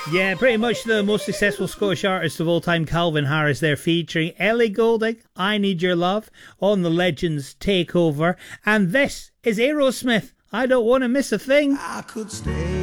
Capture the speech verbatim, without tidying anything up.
Yeah, pretty much the most successful Scottish artist of all time, Calvin Harris, there featuring Ellie Goulding, I Need Your Love, on the Legends Takeover. And this is Aerosmith, I Don't Want to Miss a Thing. I could stay